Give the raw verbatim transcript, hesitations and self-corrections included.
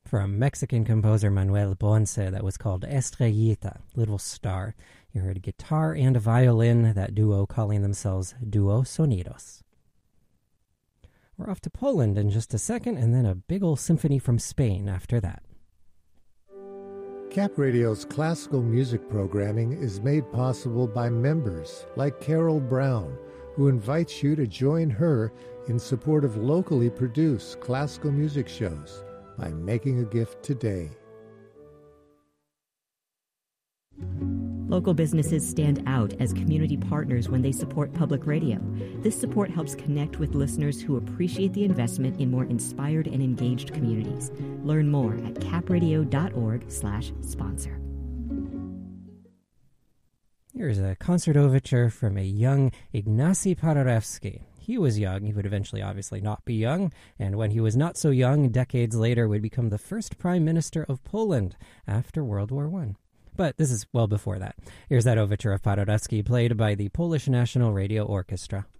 From Mexican composer Manuel Ponce, that was called Estrellita, Little Star. You heard a guitar and a violin, that duo calling themselves Duo Sonidos. We're off to Poland in just a second, and then a big old symphony from Spain after that. Cap Radio's classical music programming is made possible by members like Carol Brown, who invites you to join her in support of locally produced classical music shows by making a gift today. Local businesses stand out as community partners when they support public radio. This support helps connect with listeners who appreciate the investment in more inspired and engaged communities. Learn more at capradio.org slash sponsor. Here's a concert overture from a young Ignacy Paderewski. He was young. He would eventually obviously not be young, and when he was not so young, decades later, would become the first prime minister of Poland after World War One. But this is well before that. Here's that overture of Paderewski, played by the Polish National Radio Orchestra.